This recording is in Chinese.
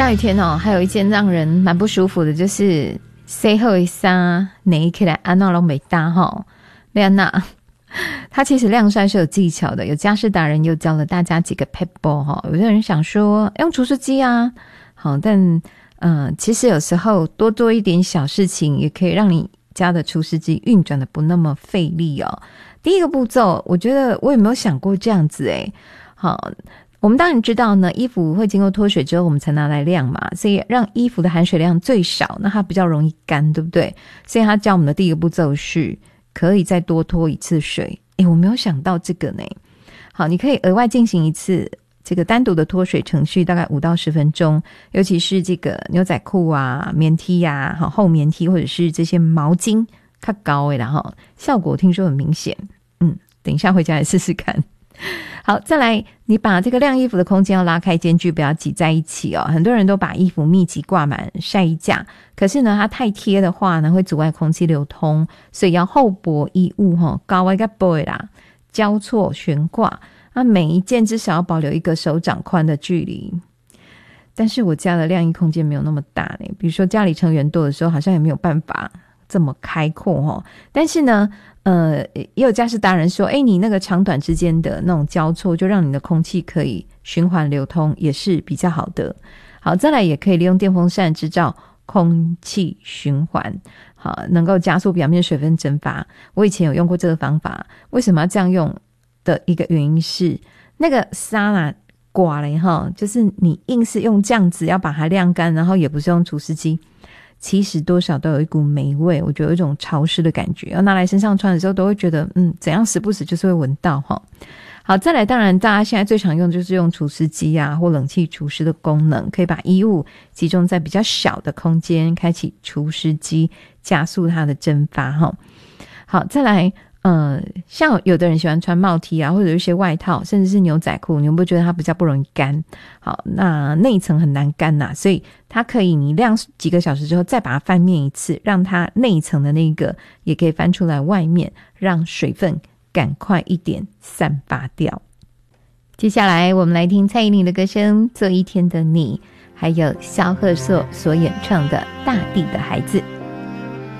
下雨天哦，还有一件让人蛮不舒服的，就是洗好的衫拿起来安那都没搭哈。亮娜，它其实晾晒是有技巧的，有家事达人又教了大家几个 pebble 哈。有的人想说用除湿机啊，好，但其实有时候多做一点小事情，也可以让你家的除湿机运转的不那么费力哦。第一个步骤，我觉得我也没有想过这样子好。我们当然知道呢，衣服会经过脱水之后我们才拿来晾嘛，所以让衣服的含水量最少，那它比较容易干，对不对？所以他教我们的第一个步骤是可以再多脱一次水。我没有想到这个呢。好，你可以额外进行一次这个单独的脱水程序，大概5到10分钟，尤其是这个牛仔裤啊、棉 T 啊、厚棉 T 或者是这些毛巾较高的，然后效果听说很明显。等一下回家来试试看。好，再来，你把这个晾衣服的空间要拉开间距，不要挤在一起哦。很多人都把衣服密集挂满晒衣架，可是呢它太贴的话呢会阻碍空气流通，所以要厚薄衣物高一个背啦，交错悬挂，每一件至少要保留一个手掌宽的距离。但是我家的晾衣空间没有那么大呢，比如说家里成员多的时候好像也没有办法这么开阔但是呢也有家事达人说你那个长短之间的那种交错就让你的空气可以循环流通，也是比较好的。好，再来也可以利用电风扇制造空气循环，好，能够加速表面水分蒸发。我以前有用过这个方法，为什么要这样用的一个原因是那个沙拉刮了就是你硬是用这样子要把它晾干，然后也不是用除湿机，其实多少都有一股霉味，我觉得有一种潮湿的感觉，要拿来身上穿的时候都会觉得怎样时不时就是会闻到好，再来当然大家现在最常用就是用除湿机啊或冷气除湿的功能，可以把衣物集中在比较小的空间，开启除湿机，加速它的蒸发好，再来像有的人喜欢穿帽 T 啊，或者一些外套，甚至是牛仔裤，你有没有觉得它比较不容易干？好，那内层很难干所以它可以你晾几个小时之后再把它翻面一次，让它内层的那个也可以翻出来外面，让水分赶快一点散发掉。接下来我们来听蔡依林的歌声《做一天的你》，还有萧贺硕所演唱的《大地的孩子》。